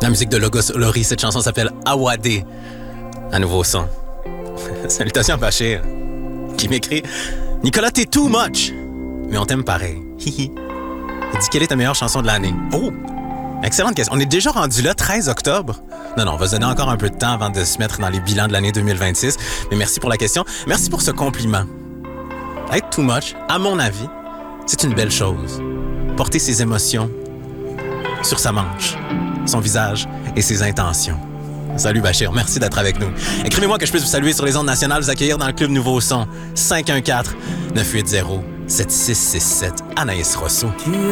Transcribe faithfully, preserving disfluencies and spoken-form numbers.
La musique de Logos Lori, cette chanson s'appelle Awadé. Un nouveau son. Salutations à Bachir, qui m'écrit « Nicolas, t'es too much! Mais on t'aime pareil. Hihi. » Il dit « Quelle est ta meilleure chanson de l'année? » Oh! Excellente question. On est déjà rendu là, treize octobre. Non, non, on va se donner encore un peu de temps avant de se mettre dans les bilans de l'année deux mille vingt-six. Mais merci pour la question. Merci pour ce compliment. Être too much, à mon avis, c'est une belle chose. Porter ses émotions sur sa manche, son visage et ses intentions. Salut Bachir, merci d'être avec nous. Écrivez-moi que je puisse vous saluer sur les ondes nationales, vous accueillir dans le Club Nouveau Son. cinq un quatre, neuf huit zéro, sept six six sept, Anaïs Rosso.